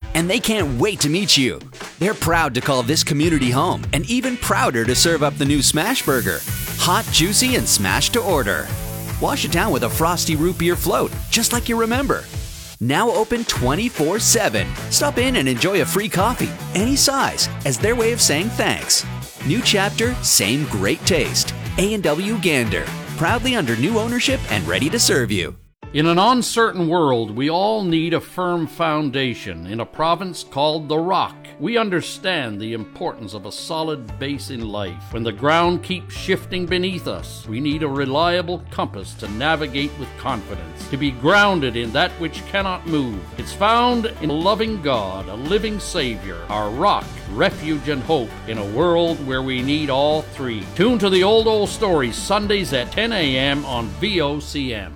and they can't wait to meet you. They're proud to call this community home and even prouder to serve up the new Smash Burger. Hot, juicy, and smashed to order. Wash it down with a frosty root beer float, just like you remember. Now open 24/7. Stop in and enjoy a free coffee, any size, as their way of saying thanks. New chapter, same great taste. A&W Gander, proudly under new ownership and ready to serve you. In an uncertain world, we all need a firm foundation in a province called the Rock. We understand the importance of a solid base in life. When the ground keeps shifting beneath us, we need a reliable compass to navigate with confidence, to be grounded in that which cannot move. It's found in a loving God, a living Savior, our rock, refuge and hope in a world where we need all three. Tune to the Old Stories Sundays at 10 a.m. on VOCM.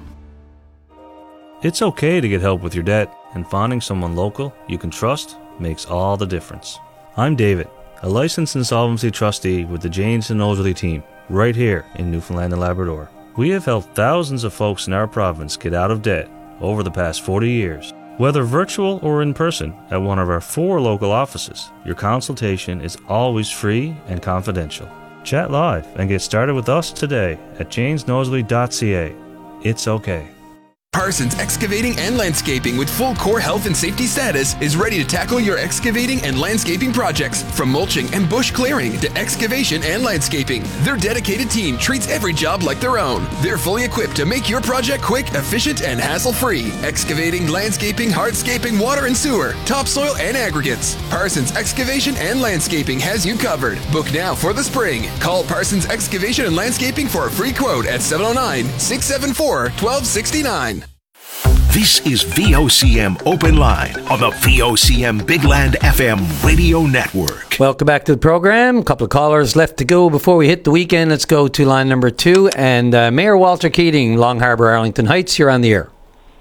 It's okay to get help with your debt, and finding someone local you can trust makes all the difference. I'm David, a licensed insolvency trustee with the Janes and Nosley team, right here in Newfoundland and Labrador. We have helped thousands of folks in our province get out of debt over the past 40 years. Whether virtual or in person at one of our 4 local offices, your consultation is always free and confidential. Chat live and get started with us today at janesnosley.ca. It's okay. Parsons Excavating and Landscaping with full core health and safety status is ready to tackle your excavating and landscaping projects, from mulching and bush clearing to excavation and landscaping. Their dedicated team treats every job like their own. They're fully equipped to make your project quick, efficient, and hassle-free. Excavating, landscaping, hardscaping, water and sewer, topsoil, and aggregates. Parsons Excavation and Landscaping has you covered. Book now for the spring. Call Parsons Excavation and Landscaping for a free quote at 709-674-1269. This is VOCM Open Line on the VOCM Big Land FM radio network. Welcome back to the program. A couple of callers left to go before we hit the weekend. Let's go to line number 2. And Mayor Walter Keating, Long Harbour, Arlington Heights, you're on the air.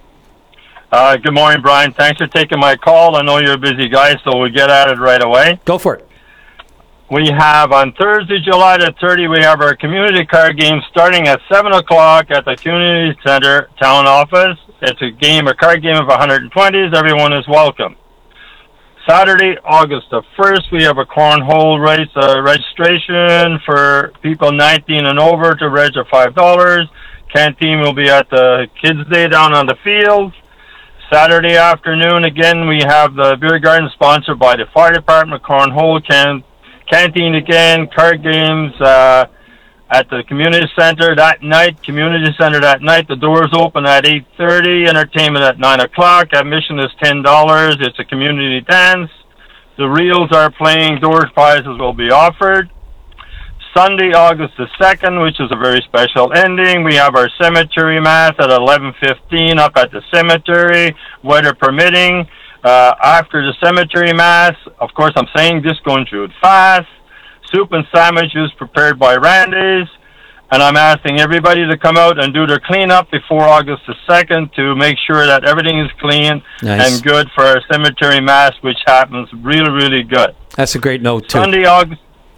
Good morning, Brian. Thanks for taking my call. I know you're a busy guy, so we'll get at it right away. Go for it. We have on Thursday, July the 30th, we have our community card game starting at 7 o'clock at the Community Center Town Office. It's a card game of 120s. Everyone is welcome. Saturday, August the 1st, we have a cornhole race registration for people 19 and over to register $5. Canteen will be at the Kids' Day down on the field. Saturday afternoon, again, we have the beer garden sponsored by the fire department, cornhole canteen again, card games at the community center that night. The doors open at 8:30. Entertainment at 9 o'clock. Admission is $10. It's a community dance. The reels are playing. Door prizes will be offered. Sunday, August the 2nd, which is a very special ending. We have our cemetery mass at 11:15 up at the cemetery, weather permitting. After the cemetery mass, of course, I'm saying this going through it fast. Soup and sandwiches prepared by Randy's. And I'm asking everybody to come out and do their cleanup before August the 2nd to make sure that everything is clean and good for our cemetery mass, which happens really, really good. That's a great note, too. Sunday, August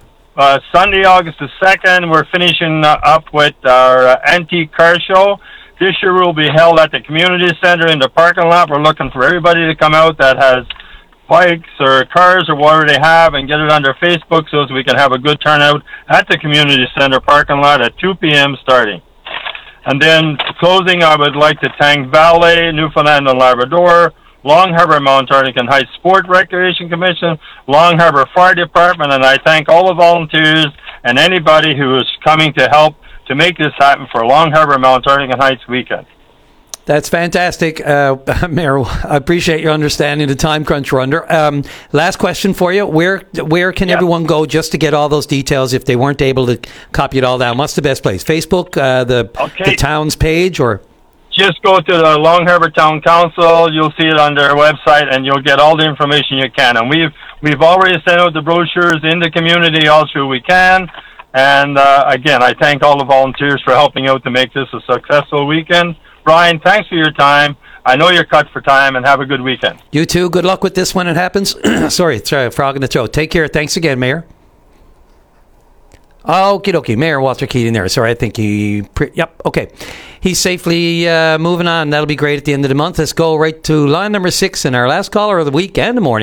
the 2nd, we're finishing up with our antique car show. This year will be held at the community center in the parking lot. We're looking for everybody to come out that has bikes or cars or whatever they have and get it on their Facebook so we can have a good turnout at the community center parking lot at 2 p.m. starting. And then closing, I would like to thank Valet, Newfoundland and Labrador, Long Harbour Mount Arlington Heights Sport Recreation Commission, Long Harbour Fire Department, and I thank all the volunteers and anybody who is coming to help to make this happen for Long Harbour Mount Arlington Heights weekend. That's fantastic, Mayor. I appreciate your understanding the time crunch we're under. Last question for you: Where can everyone go just to get all those details if they weren't able to copy it all down? What's the best place? Facebook, the town's page, or just go to the Long Harbour Town Council. You'll see it on their website, and you'll get all the information you can. And we've already sent out the brochures in the community all through we can. And again, I thank all the volunteers for helping out to make this a successful weekend. Brian, thanks for your time. I know you're cut for time, and have a good weekend. You too. Good luck with this when it happens. Sorry, frog in the throat. Take care. Thanks again, Mayor. Okie dokie. Mayor Walter Keating there. Sorry, I think okay. He's safely moving on. That'll be great at the end of the month. Let's go right to line number 6 and our last caller of the week and the morning.